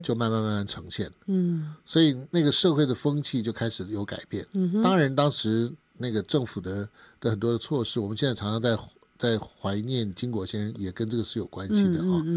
就慢慢呈现。所以那个社会的风气就开始有改变。当然当时那个政府的很多的措施，我们现在常常在怀念金国先生，也跟这个是有关系的